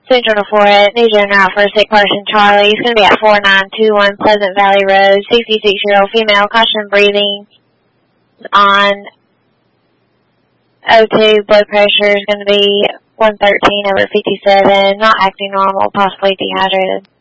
Central to Florida, news in route for a sick person, Charlie. He's going to be at 4921 Pleasant Valley Road, 66-year-old female, caution breathing on O2, blood pressure is going to be 113/57, not acting normal, possibly dehydrated.